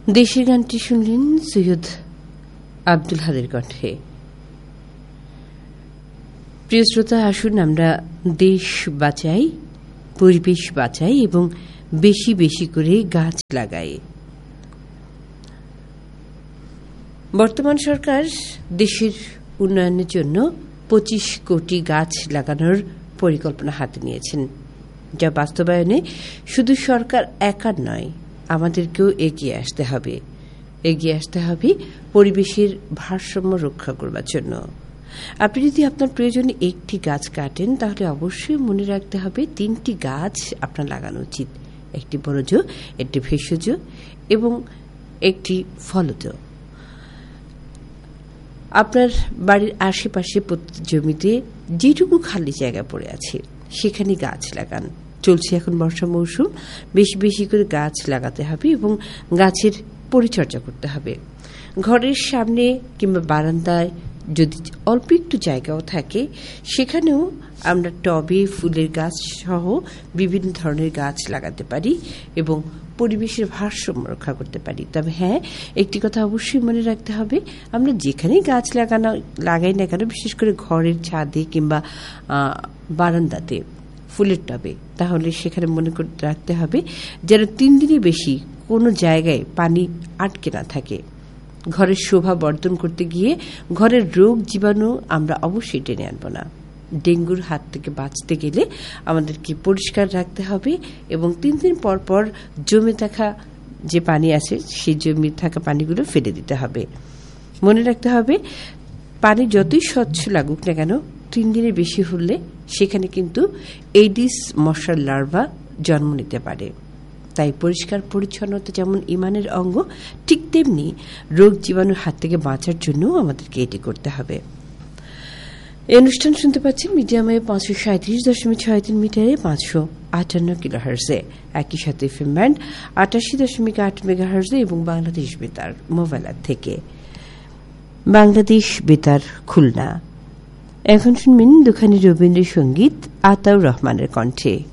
দেশের গানটি শুনলেন সৈয়দ আব্দুল হাদের কণ্ঠে। প্রিয় শ্রোতা, আসুন আমরা দেশ বাঁচাই, পরিবেশ বাঁচাই এবং বেশি বেশি করে গাছ লাগাই। বর্তমান সরকার দেশের উন্নয়নের জন্য 25 কোটি গাছ লাগানোর পরিকল্পনা হাতে নিয়েছেন, যা বাস্তবায়নে শুধু সরকার একার নয়, আমাদেরকেও এগিয়ে আসতে হবে। এগিয়ে আসতে হবে পরিবেশের ভারসাম্য রক্ষা করবার জন্য। আপনি যদি আপনার প্রয়োজনে একটি গাছ কাটেন, তাহলে অবশ্যই মনে রাখতে হবে 3টি গাছ আপনার লাগানো উচিত। একটি বনজ, একটি ভেষজ এবং একটি ফলজ। আপনার বাড়ির আশেপাশে প্রতি জমিতে যেটুকু খালি জায়গা পড়ে আছে সেখানে গাছ লাগান। চলছে এখন বর্ষা মৌসুম, বেশি বেশি করে গাছ লাগাতে হবে এবং গাছের পরিচর্যা করতে হবে। ঘরের সামনে কিংবা বারান্দায় যদি অল্প একটু জায়গাও থাকে, সেখানেও আমরা টবে ফুলের গাছ সহ বিভিন্ন ধরনের গাছ লাগাতে পারি এবং পরিবেশের ভারসাম্য রক্ষা করতে পারি। তবে হ্যাঁ, একটি কথা অবশ্যই মনে রাখতে হবে, আমরা যেখানেই গাছ লাগাই না কেন, বিশেষ করে ঘরের ছাদে কিংবা বারান্দাতে ফুলের টবে, তাহলে সেখানে মনে রাখতে হবে যেন 3 দিনের বেশি কোনো জায়গায় পানি আটকে না থাকে। ঘরের শোভা বর্ধন করতে গিয়ে ঘরের রোগ জীবাণু আমরা অবশ্যই টেনে আনবো না। ডেঙ্গুর হাত থেকে বাঁচতে গেলে আমাদেরকে পরিষ্কার রাখতে হবে এবং 3 দিন পর পর জমে থাকা যে পানি আছে সেই জমে থাকা পানিগুলো ফেলে দিতে হবে। মনে রাখতে হবে, পানি যতই স্বচ্ছ লাগুক না কেন, 3 দিনের বেশি হলে সেখানে কিন্তু এডিস মশার লার্ভা জন্ম নিতে পারে। তাই পরিষ্কার পরিচ্ছন্নতা যেমন ঈমানের অঙ্গ, ঠিক তেমনি রোগ জীবাণুর হাত থেকে বাঁচার জন্য আমাদেরকে এটি করতে হবে। এই অনুষ্ঠান শুনতে পাচ্ছেন মিডিয়ামে 537.63 মিটারে 558 কিলোহার্জে, একই সাথে এফএম ব্যান্ড 88.8 মেগাহার্জে এবং বাংলাদেশ বেতার মোবাইল থেকে। বাংলাদেশ বেতার খুলনা। এখন শুনবেন দুখানি রবীন্দ্রসঙ্গীত আতাউর রহমানের কণ্ঠে।